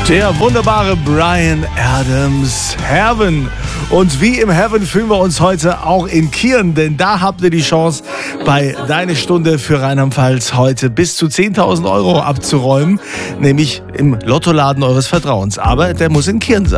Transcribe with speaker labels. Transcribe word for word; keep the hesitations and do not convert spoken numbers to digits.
Speaker 1: Der wunderbare Bryan Adams, Heaven. Und wie im Heaven fühlen wir uns heute auch in Kirn, denn da habt ihr die Chance, bei Deine Stunde für Rheinland-Pfalz heute bis zu zehntausend Euro abzuräumen, nämlich im Lottoladen eures Vertrauens. Aber der muss in Kirn sein.